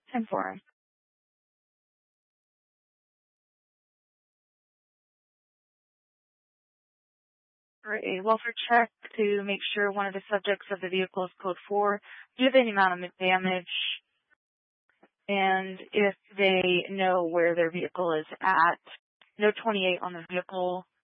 10-4. For a welfare check to make sure one of the subjects of the vehicle is code 4, do you have any amount of damage, and if they know where their vehicle is at. No 28 on the vehicle,